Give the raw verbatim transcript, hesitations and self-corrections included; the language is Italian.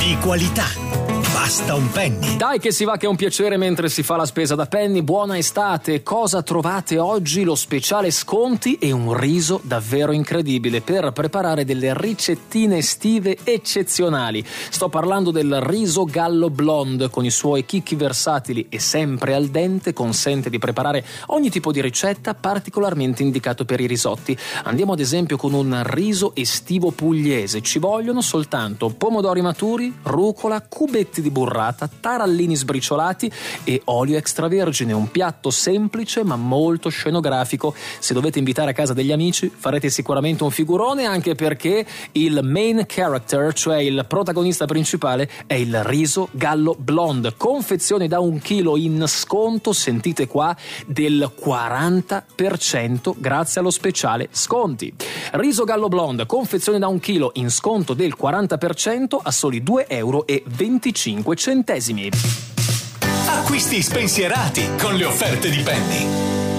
di qualità. Basta un Penny. Dai che si va che è un piacere mentre si fa la spesa da Penny. Buona estate. Cosa trovate oggi? Lo speciale sconti e un riso davvero incredibile per preparare delle ricettine estive eccezionali. Sto parlando del riso Gallo Blonde. Con i suoi chicchi versatili e sempre al dente consente di preparare ogni tipo di ricetta, particolarmente indicato per i risotti. Andiamo ad esempio con un riso estivo pugliese. Ci vogliono soltanto pomodori maturi, rucola, cubetti di burrata, tarallini sbriciolati e olio extravergine. Un piatto semplice ma molto scenografico. Se dovete invitare a casa degli amici farete sicuramente un figurone, anche perché il main character, cioè il protagonista principale, è il riso Gallo Blonde. Confezioni da un chilo in sconto, sentite qua, del quaranta per cento grazie allo speciale sconti. Riso Gallo Blonde, confezioni da un chilo in sconto del quaranta per cento a soli due euro e venticinque centesimi. Acquisti spensierati con le offerte di Penny.